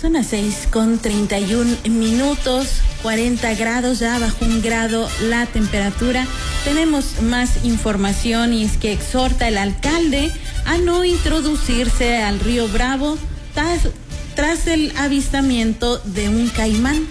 Son las 6:31, 40 grados, ya bajó 1 grado la temperatura. Tenemos más información y es que exhorta el alcalde a no introducirse al río Bravo tras el avistamiento de un caimán.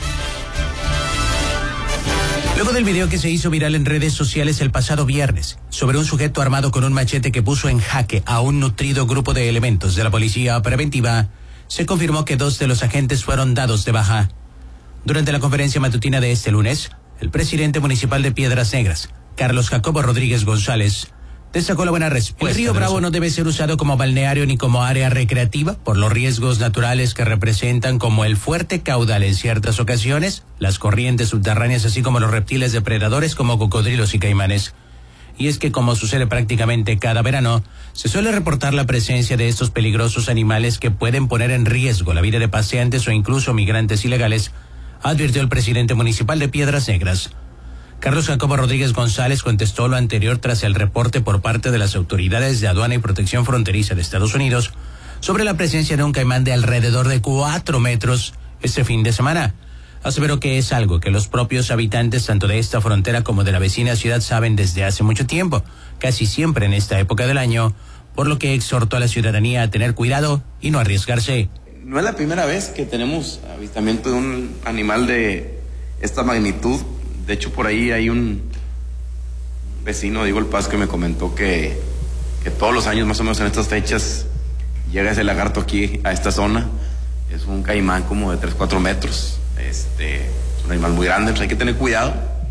Luego del video que se hizo viral en redes sociales el pasado viernes sobre un sujeto armado con un machete que puso en jaque a un nutrido grupo de elementos de la policía preventiva, se confirmó que 2 de los agentes fueron dados de baja. Durante la conferencia matutina de este lunes, el presidente municipal de Piedras Negras, Carlos Jacobo Rodríguez González, destacó la buena respuesta. El río Bravo no debe ser usado como balneario ni como área recreativa por los riesgos naturales que representan, como el fuerte caudal en ciertas ocasiones, las corrientes subterráneas, así como los reptiles depredadores como cocodrilos y caimanes. Y es que, como sucede prácticamente cada verano, se suele reportar la presencia de estos peligrosos animales que pueden poner en riesgo la vida de paseantes o incluso migrantes ilegales, advirtió el presidente municipal de Piedras Negras. Carlos Jacobo Rodríguez González contestó lo anterior tras el reporte por parte de las autoridades de aduana y protección fronteriza de Estados Unidos sobre la presencia de un caimán de alrededor de 4 metros este fin de semana. Aseveró que es algo que los propios habitantes tanto de esta frontera como de la vecina ciudad saben desde hace mucho tiempo, casi siempre en esta época del año, por lo que exhortó a la ciudadanía a tener cuidado y no arriesgarse. No es la primera vez que tenemos avistamiento de un animal de esta magnitud. De hecho, por ahí hay un vecino, Diego El Paz, que me comentó que todos los años, más o menos en estas fechas, llega ese lagarto aquí a esta zona. Es un caimán como de 3-4 metros. Es un animal muy grande, pues hay que tener cuidado.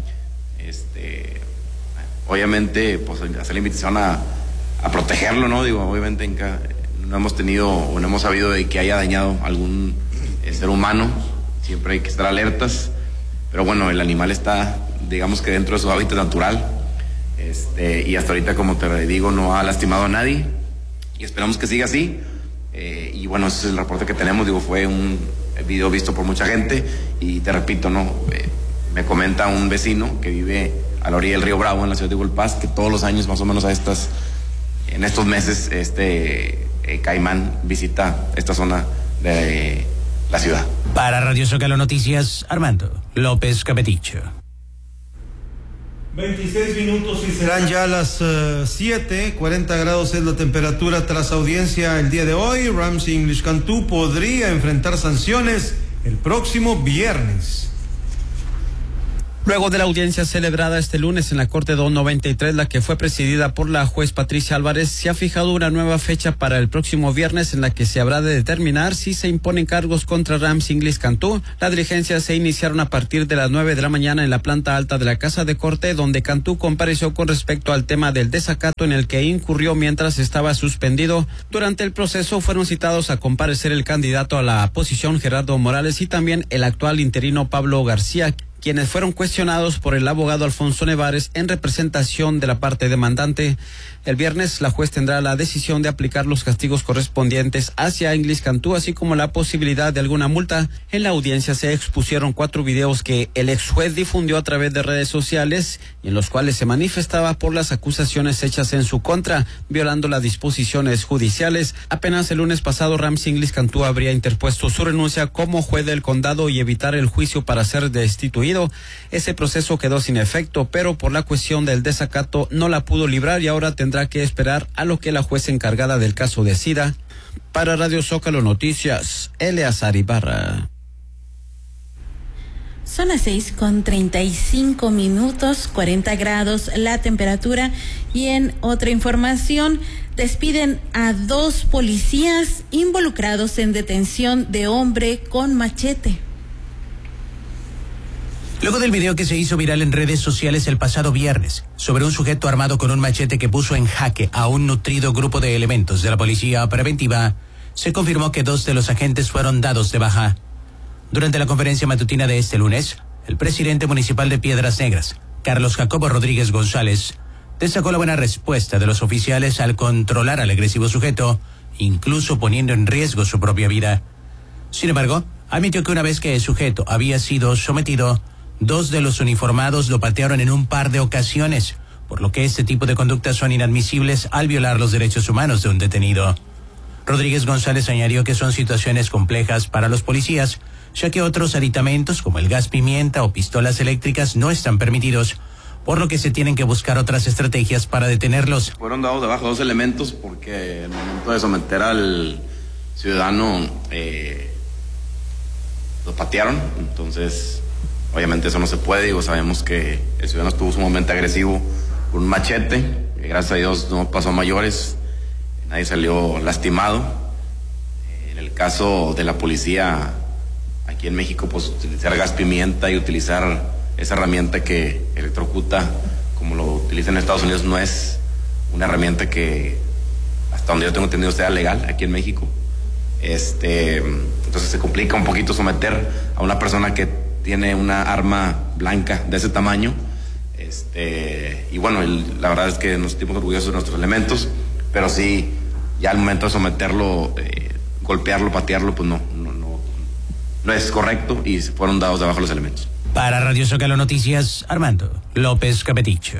Obviamente, pues hacer la invitación a protegerlo, ¿no? Digo, obviamente no hemos tenido o no hemos sabido de que haya dañado algún ser humano. Siempre hay que estar alertas. Pero bueno, el animal está, digamos que dentro de su hábitat natural. Y hasta ahorita, como te digo, no ha lastimado a nadie. Y esperamos que siga así. Y bueno, ese es el reporte que tenemos. Digo, fue un video visto por mucha gente. Y te repito, ¿no? Me comenta un vecino que vive a la orilla del río Bravo, en la ciudad de Diego El Paz, que todos los años, más o menos en estos meses, caimán visita esta zona de la ciudad. Para Radio Zócalo Noticias, Armando López Capeticho. 26 minutos y serán ya las 7, 40 grados es la temperatura tras audiencia el día de hoy. Ramsey English Cantú podría enfrentar sanciones el próximo viernes. Luego de la audiencia celebrada este lunes en la Corte 293, la que fue presidida por la juez Patricia Álvarez, se ha fijado una nueva fecha para el próximo viernes en la que se habrá de determinar si se imponen cargos contra Ramsey English Cantú. Las diligencias se iniciaron a partir de las 9 de la mañana en la planta alta de la Casa de Corte, donde Cantú compareció con respecto al tema del desacato en el que incurrió mientras estaba suspendido. Durante el proceso fueron citados a comparecer el candidato a la posición Gerardo Morales y también el actual interino Pablo García, quienes fueron cuestionados por el abogado Alfonso Nevares en representación de la parte demandante. El viernes, la juez tendrá la decisión de aplicar los castigos correspondientes hacia English Cantú, así como la posibilidad de alguna multa. En la audiencia se expusieron 4 videos que el ex juez difundió a través de redes sociales y en los cuales se manifestaba por las acusaciones hechas en su contra, violando las disposiciones judiciales. Apenas el lunes pasado, Ramsey English Cantú habría interpuesto su renuncia como juez del condado y evitar el juicio para ser destituido. Ese proceso quedó sin efecto, pero por la cuestión del desacato no la pudo librar y ahora tendrá que esperar a lo que la juez encargada del caso decida. Para Radio Zócalo Noticias, Eleazar Ibarra. Son las 6:35, 40 grados la temperatura. Y en otra información, despiden a 2 policías involucrados en detención de hombre con machete. Luego del video que se hizo viral en redes sociales el pasado viernes sobre un sujeto armado con un machete que puso en jaque a un nutrido grupo de elementos de la policía preventiva, se confirmó que 2 de los agentes fueron dados de baja. Durante la conferencia matutina de este lunes, el presidente municipal de Piedras Negras, Carlos Jacobo Rodríguez González, destacó la buena respuesta de los oficiales al controlar al agresivo sujeto, incluso poniendo en riesgo su propia vida. Sin embargo, admitió que una vez que el sujeto había sido sometido, 2 de los uniformados lo patearon en un par de ocasiones, por lo que este tipo de conductas son inadmisibles al violar los derechos humanos de un detenido. Rodríguez González añadió que son situaciones complejas para los policías, ya que otros aditamentos como el gas pimienta o pistolas eléctricas no están permitidos, por lo que se tienen que buscar otras estrategias para detenerlos. Fueron dados de baja 2 elementos porque en el momento de someter al ciudadano lo patearon, entonces obviamente eso no se puede. Sabemos que el ciudadano estuvo sumamente agresivo con un machete, que gracias a Dios no pasó a mayores, nadie salió lastimado. En el caso de la policía aquí en México, pues utilizar gas pimienta y utilizar esa herramienta que electrocuta, como lo utilizan en Estados Unidos, no es una herramienta que, hasta donde yo tengo entendido, sea legal aquí en México. Entonces se complica un poquito someter a una persona que tiene una arma blanca de ese tamaño. Y bueno, la verdad es que nos sentimos orgullosos de nuestros elementos, pero sí, ya al momento de someterlo, golpearlo, patearlo, pues no es correcto y fueron dados de baja los elementos. Para Radio Zócalo Noticias, Armando López Capeticho.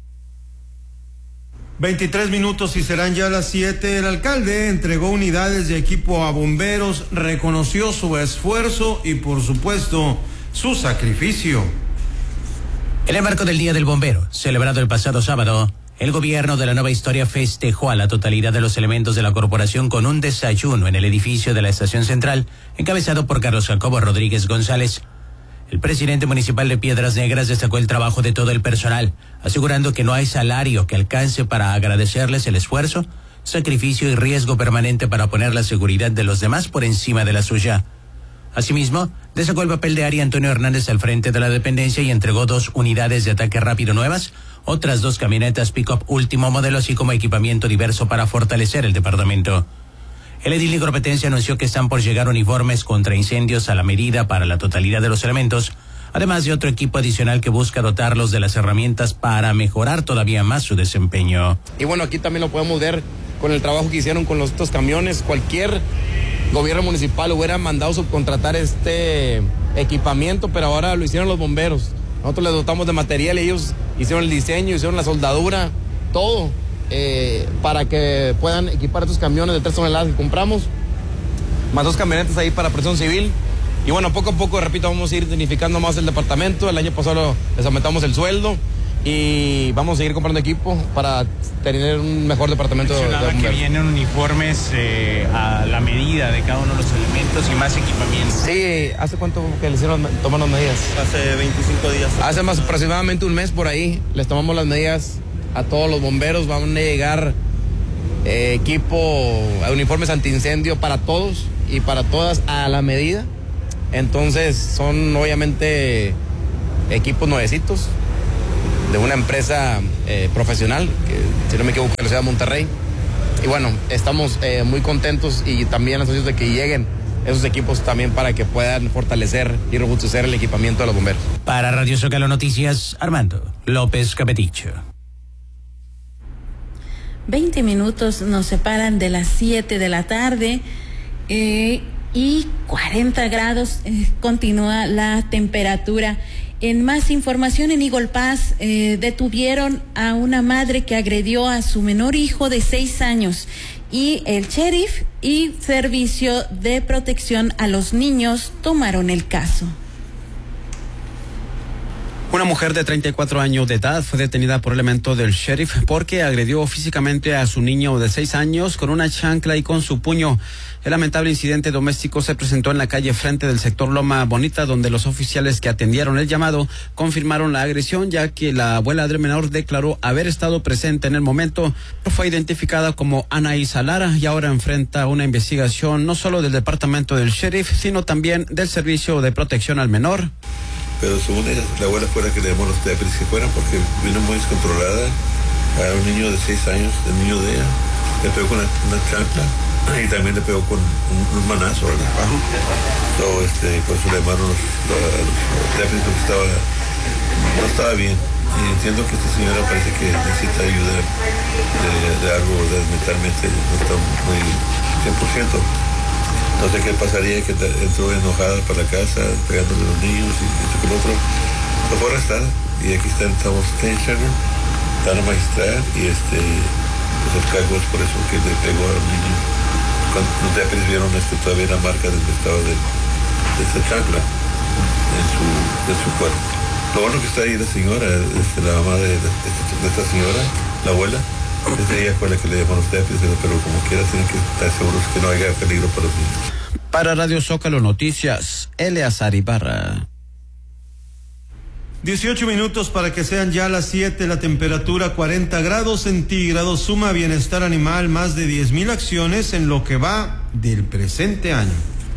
23 minutos y serán ya las 7. El alcalde entregó unidades de equipo a bomberos, reconoció su esfuerzo y, por supuesto, su sacrificio. En el marco del Día del Bombero, celebrado el pasado sábado, el gobierno de la Nueva Historia festejó a la totalidad de los elementos de la corporación con un desayuno en el edificio de la Estación Central, encabezado por Carlos Jacobo Rodríguez González. El presidente municipal de Piedras Negras destacó el trabajo de todo el personal, asegurando que no hay salario que alcance para agradecerles el esfuerzo, sacrificio y riesgo permanente para poner la seguridad de los demás por encima de la suya. Asimismo, destacó el papel de Ari Antonio Hernández al frente de la dependencia y entregó 2 unidades de ataque rápido nuevas, otras 2 camionetas pick-up último modelo, así como equipamiento diverso para fortalecer el departamento. El edil de competencia anunció que están por llegar uniformes contra incendios a la medida para la totalidad de los elementos, además de otro equipo adicional que busca dotarlos de las herramientas para mejorar todavía más su desempeño. Y bueno, aquí también lo podemos ver con el trabajo que hicieron con los otros camiones. Cualquier gobierno municipal hubiera mandado subcontratar este equipamiento, pero ahora lo hicieron los bomberos. Nosotros les dotamos de material y ellos hicieron el diseño, hicieron la soldadura, todo. Para que puedan equipar estos camiones de 3 toneladas que compramos, más 2 camionetas ahí para protección civil. Y bueno, poco a poco, repito, vamos a ir dignificando más el departamento. El año pasado les aumentamos el sueldo y vamos a seguir comprando equipo para tener un mejor departamento de bomberos. Que vienen uniformes a la medida de cada uno de los elementos y más equipamiento. Sí, ¿hace cuánto que les hicieron tomar las medidas? Hace 25 días. Hace más aproximadamente un mes por ahí les tomamos las medidas a todos los bomberos. Van a llegar equipo, uniformes antiincendio para todos y para todas a la medida. Entonces son obviamente equipos nuevecitos de una empresa profesional, que si no me equivoco, la ciudad de Monterrey. Y bueno, estamos muy contentos y también ansiosos de que lleguen esos equipos también para que puedan fortalecer y robustecer el equipamiento de los bomberos. Para Radio Zócalo Noticias, Armando López Capeticho. 20 minutos nos separan de las 7 de la tarde y 40 grados continúa la temperatura. En más información, en Eagle Pass detuvieron a una madre que agredió a su menor hijo de 6 años y el sheriff y Servicio de Protección a los Niños tomaron el caso. Una mujer de 34 años de edad fue detenida por elementos del sheriff porque agredió físicamente a su niño de 6 años con una chancla y con su puño. El lamentable incidente doméstico se presentó en la calle frente del sector Loma Bonita, donde los oficiales que atendieron el llamado confirmaron la agresión, ya que la abuela del menor declaró haber estado presente en el momento. Fue identificada como Anaísa Lara y ahora enfrenta una investigación no solo del departamento del sheriff, sino también del Servicio de Protección al Menor. Pero según ella, la abuela fue la que le llamó a los TEPRIS que fueran porque vino muy descontrolada a un niño de 6 años, el niño de ella, le pegó con una chancla y también le pegó con un manazo al bajo. Por eso le llamaron los TEPRIS porque no estaba bien. Y entiendo que esta señora parece que necesita ayuda de algo, mentalmente no está muy 100%. No sé qué pasaría, que entró enojada para la casa, pegándole a los niños y esto que lo otro. Lo fue arrestada y aquí estamos en la magistrada y pues el cargo es por eso que le pegó a un niño cuando los Teapis vieron todavía la marca del estado de esa chancla en su cuerpo. Lo bueno que está ahí la señora, la mamá de esta señora, la abuela, ella fue la que le llamó los Teapis, pero como quiera tienen que estar seguros que no haya peligro para los niños. Para Radio Zócalo Noticias, Eleazar Ibarra. 18 minutos para que sean ya las 7, la temperatura 40 grados centígrados, suma bienestar animal, más de 10,000 acciones en lo que va del presente año.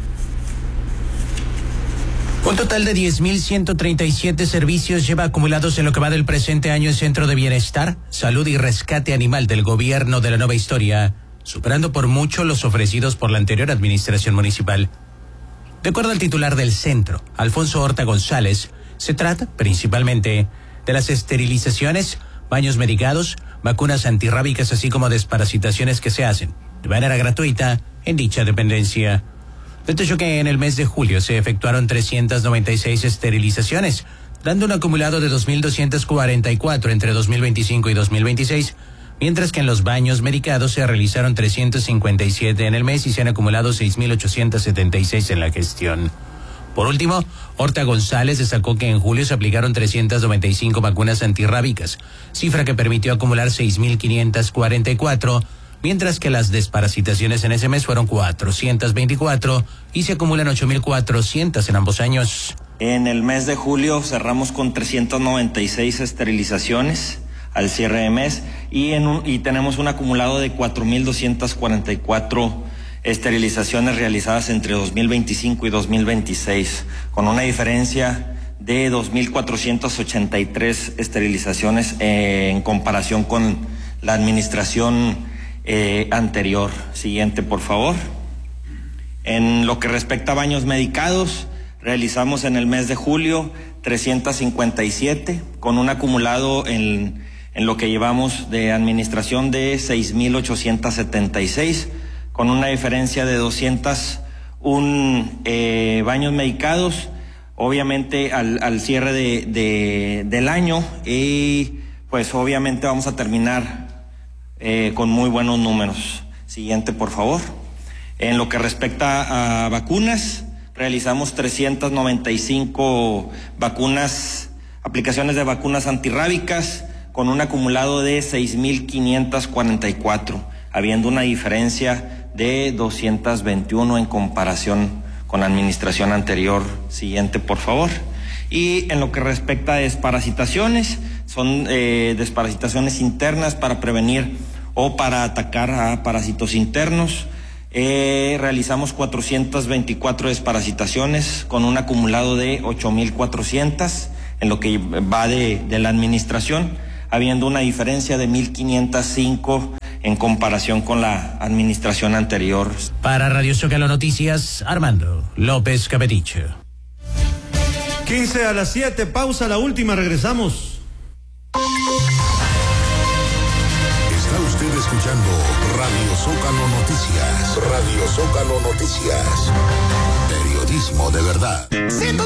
Un total de 10.137 servicios lleva acumulados en lo que va del presente año el Centro de Bienestar, Salud y Rescate Animal del Gobierno de la Nueva Historia, superando por mucho los ofrecidos por la anterior administración municipal. De acuerdo al titular del centro, Alfonso Horta González, se trata principalmente de las esterilizaciones, baños medicados, vacunas antirrábicas, así como desparasitaciones que se hacen de manera gratuita en dicha dependencia. Detalló que en el mes de julio se efectuaron 396 esterilizaciones, dando un acumulado de 2.244 entre 2025 y 2026, mientras que en los baños medicados se realizaron 357 en el mes y se han acumulado 6.876 en la gestión. Por último, Horta González destacó que en julio se aplicaron 395 vacunas antirrábicas, cifra que permitió acumular 6.544, mientras que las desparasitaciones en ese mes fueron 424 y se acumulan 8.400 en ambos años. En el mes de julio cerramos con 396 esterilizaciones al cierre de mes y tenemos un acumulado de 4.244 esterilizaciones realizadas entre 2025 y 2026, con una diferencia de 2.483 esterilizaciones en comparación con la administración anterior. Siguiente, por favor. En lo que respecta a baños medicados, realizamos en el mes de julio 357, con un acumulado en lo que llevamos de administración de 6.876, con una diferencia de 201 baños medicados, obviamente al cierre del año, y pues obviamente vamos a terminar con muy buenos números. Siguiente, por favor. En lo que respecta a vacunas, realizamos 395 aplicaciones de vacunas antirrábicas, con un acumulado de 6.544, habiendo una diferencia de 221 en comparación con la administración anterior. Siguiente, por favor. Y en lo que respecta a desparasitaciones, son desparasitaciones internas para prevenir o para atacar a parásitos internos. Realizamos 424 desparasitaciones con un acumulado de 8.400 en lo que va de la administración, habiendo una diferencia de 1.505 en comparación con la administración anterior. Para Radio Zócalo Noticias, Armando López Capeticho. 15 a las 7, pausa, la última, regresamos. Está usted escuchando Radio Zócalo Noticias. Radio Zócalo Noticias. Periodismo de verdad.